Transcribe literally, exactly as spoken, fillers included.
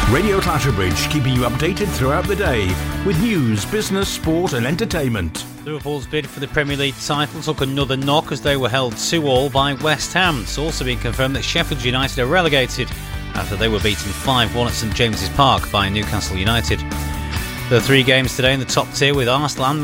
Radio Clatterbridge, keeping you updated throughout the day with news, business, sport and entertainment. Liverpool's bid for the Premier League title took another knock as they were held two all by West Ham. It's also been confirmed that Sheffield United are relegated after they were beaten five one at St James's Park by Newcastle United. There are three games today in the top tier with Arslan